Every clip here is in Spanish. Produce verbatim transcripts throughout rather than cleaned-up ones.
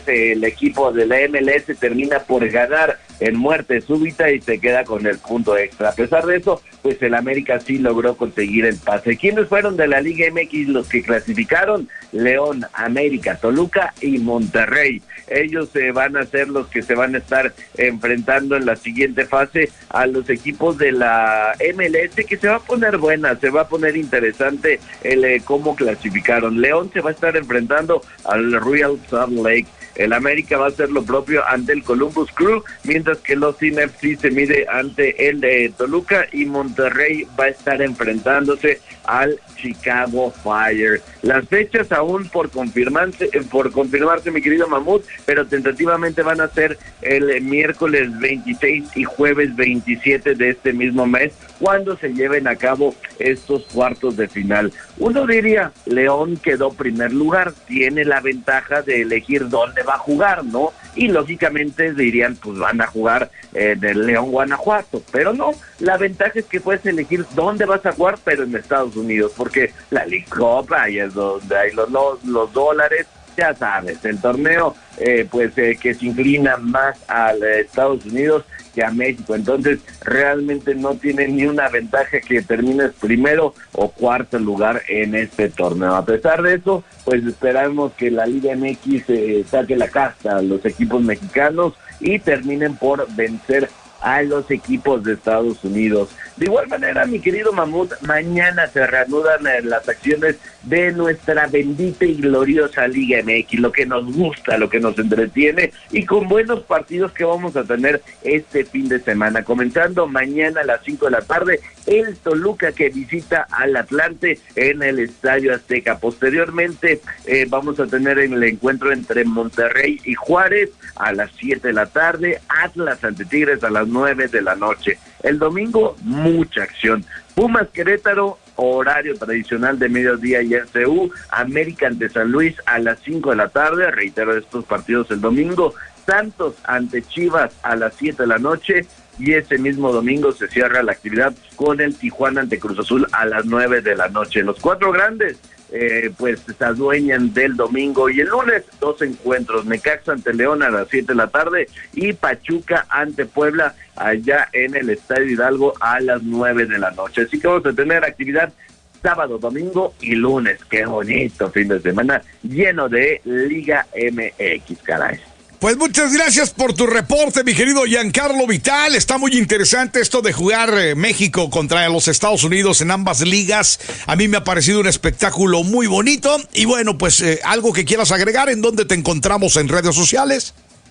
el equipo de la M L S termina por ganar en muerte súbita y se queda con el punto extra. A pesar de eso, pues el América sí logró conseguir el pase. ¿Quiénes fueron de la Liga M X los que clasificaron? León, América, Toluca y Monterrey. Ellos eh, van a ser los que se van a estar enfrentando en la siguiente fase a los equipos de la M L S, que se va a poner buena, se va a poner interesante el eh, cómo clasificaron. León se va a estar enfrentando al Real Salt Lake. El América va a hacer lo propio ante el Columbus Crew, mientras que los Austin F C se mide ante el de Toluca y Monterrey va a estar enfrentándose al Chicago Fire. Las fechas aún por confirmarse, por confirmarse, mi querido Mamut, pero tentativamente van a ser el miércoles veintiséis y jueves veintisiete de este mismo mes, cuando se lleven a cabo estos cuartos de final. Uno diría, León quedó primer lugar, tiene la ventaja de elegir dónde va a jugar, ¿no? Y lógicamente dirían, pues van a jugar eh, del León, Guanajuato, pero no, la ventaja es que puedes elegir dónde vas a jugar, pero en Estados Unidos, porque la League Cup, ahí es donde hay los, los, los dólares, ya sabes, el torneo eh, pues eh, que se inclina más a Estados Unidos que a México, entonces realmente no tiene ni una ventaja que termines primero o cuarto lugar en este torneo. A pesar de eso, pues esperamos que la Liga M X eh, saque la casta a los equipos mexicanos y terminen por vencer a los equipos de Estados Unidos. De igual manera, mi querido Mamut, mañana se reanudan eh, las acciones de nuestra bendita y gloriosa Liga M X, lo que nos gusta, lo que nos entretiene, y con buenos partidos que vamos a tener este fin de semana. Comenzando mañana a las cinco de la tarde, el Toluca que visita al Atlante en el Estadio Azteca. Posteriormente eh, vamos a tener el encuentro entre Monterrey y Juárez a las siete de la tarde, Atlas ante Tigres a las nueve de la noche. El domingo, mucha acción. Pumas Querétaro, horario tradicional de mediodía y R C U, América ante San Luis a las cinco de la tarde, reitero estos partidos el domingo, Santos ante Chivas a las siete de la noche, y ese mismo domingo se cierra la actividad con el Tijuana ante Cruz Azul a las nueve de la noche. Los cuatro grandes eh, pues se adueñan del domingo, y el lunes dos encuentros, Necaxa ante León a las siete de la tarde y Pachuca ante Puebla allá en el Estadio Hidalgo a las nueve de la noche. Así que vamos a tener actividad sábado, domingo y lunes. Qué bonito fin de semana lleno de Liga M X, caray. Pues muchas gracias por tu reporte, mi querido Giancarlo Vital. Está muy interesante esto de jugar eh, México contra los Estados Unidos en ambas ligas. A mí me ha parecido un espectáculo muy bonito. Y bueno, pues eh, algo que quieras agregar, ¿en dónde te encontramos en redes sociales?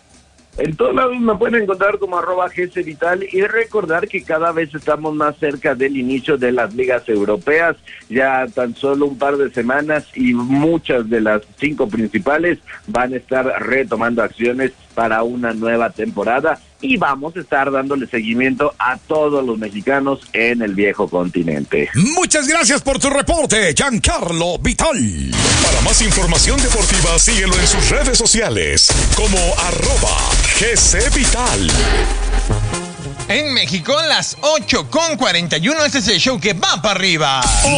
En todos lados me pueden encontrar como arroba G C Vital, y recordar que cada vez estamos más cerca del inicio de las ligas europeas, ya tan solo un par de semanas y muchas de las cinco principales van a estar retomando acciones para una nueva temporada, y vamos a estar dándole seguimiento a todos los mexicanos en el viejo continente. Muchas gracias por tu reporte, Giancarlo Vital. Para más información deportiva, síguelo en sus redes sociales como arroba G C Vital. En México, las ocho con cuarenta y uno, este es el show que va para arriba.